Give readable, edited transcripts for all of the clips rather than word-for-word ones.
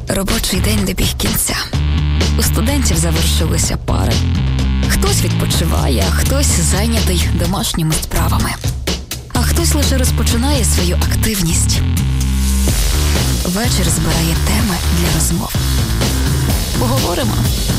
Робочий день добіг кінця. У студентів завершилися пари. Хтось відпочиває, а хтось зайнятий домашніми справами. А хтось лише розпочинає свою активність. Вечір збирає теми для розмов. Поговоримо.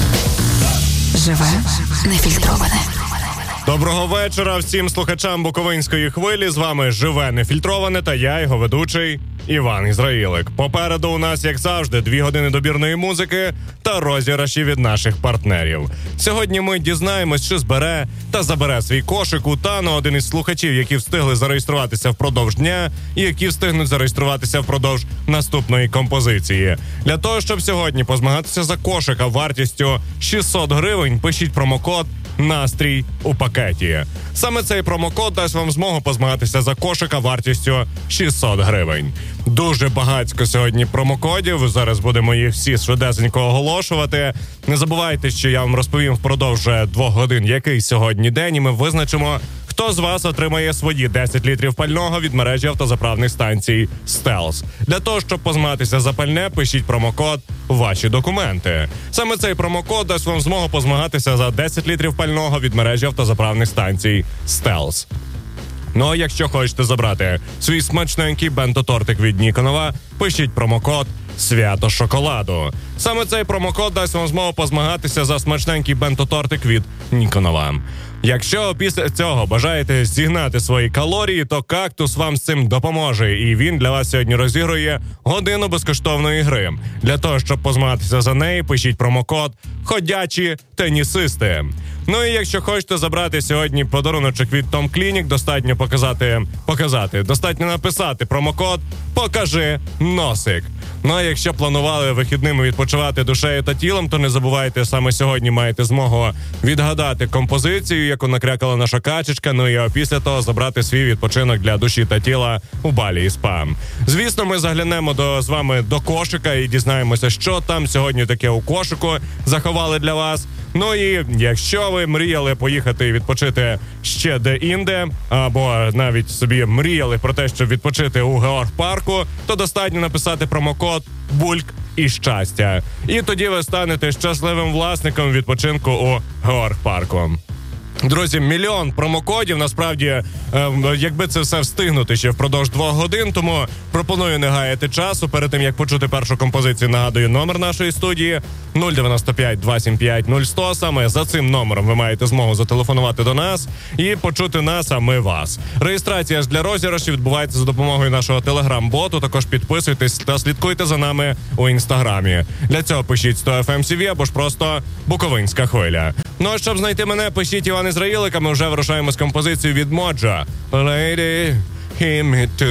Живе нефільтроване. Доброго вечора всім слухачам Буковинської хвилі. З вами Живе нефільтроване та я, його ведучий Іван Ізраїлик. Попереду у нас, як завжди, 2 години добірної музики та розіграші від наших партнерів. Сьогодні ми дізнаємось, чи збере та забере свій кошик у Тану один із слухачів, які встигли зареєструватися впродовж дня і які встигнуть зареєструватися впродовж наступної композиції. Для того, щоб сьогодні позмагатися за кошика вартістю 600 гривень, пишіть промокод «Настрій у пакеті». Саме цей промокод дасть вам змогу позмагатися за кошика вартістю 600 гривень. Дуже багатько сьогодні промокодів, зараз будемо їх всі швидесенько оголошувати. Не забувайте, що я вам розповім впродовж 2 годин, який сьогодні день, і ми визначимо, хто з вас отримає свої 10 літрів пального від мережі автозаправних станцій «Стелс». Для того, щоб позмагатися за пальне, пишіть промокод «Ваші документи». Саме цей промокод дасть вам змогу позмагатися за 10 літрів пального від мережі автозаправних станцій «Стелс». Ну а якщо хочете забрати свій смачненький бенто-тортик від Ніконова, пишіть промокод «Свято шоколаду». Саме цей промокод дасть вам змогу позмагатися за смачненький бенто-тортик від Ніконова. Якщо після цього бажаєте зігнати свої калорії, то «Кактус» вам з цим допоможе. І він для вас сьогодні розігрує годину безкоштовної гри. Для того, щоб позмагатися за неї, пишіть промокод «Ходячі тенісисти». Ну і якщо хочете забрати сьогодні подаруночок від Tom Clinic, достатньо достатньо написати промокод «Покажи носик». Ну а якщо планували вихідними відпочивати душею та тілом, то не забувайте, саме сьогодні маєте змогу відгадати композицію, яку накрякала наша качечка, ну і після того забрати свій відпочинок для душі та тіла у Балі і Спа. Звісно, ми заглянемо з вами до кошика і дізнаємося, що там сьогодні таке у кошику заховали для вас. Ну і якщо ви мріяли поїхати і відпочити ще де-інде, або навіть собі мріяли про те, щоб відпочити у Георг-парку, то достатньо написати промокод «Бульк і щастя». І тоді ви станете щасливим власником відпочинку у Георг-парку. Друзі, 1 мільйон промокодів, насправді, якби це все встигнути ще впродовж 2 годин, тому пропоную не гаяти часу. Перед тим, як почути першу композицію, нагадую номер нашої студії 095 275 0100. Саме за цим номером ви маєте змогу зателефонувати до нас і почути нас, а ми вас. Реєстрація ж для розіграшів відбувається за допомогою нашого телеграм-боту. Також підписуйтесь та слідкуйте за нами у інстаграмі. Для цього пишіть 100 FM CV або ж просто Буковинська хвиля. Ну а щоб знайти мене, пишіть Іван Ізраїлик, а ми вже вирушаємо з композицією від Моджа. Lady, hear me too.